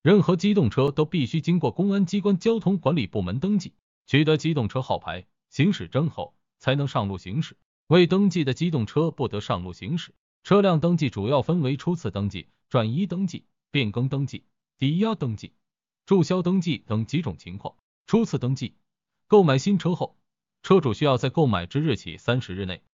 任何机动车都必须经过公安机关交通管理部门登记，取得机动车号牌、行驶证后才能上路行驶。未登记的机动车不得上路行驶。车辆登记主要分为初次登记、转移登记、变更登记、抵押登记、注销登记等几种情况。初次登记，购买新车后，车主需要在购买之日起30日内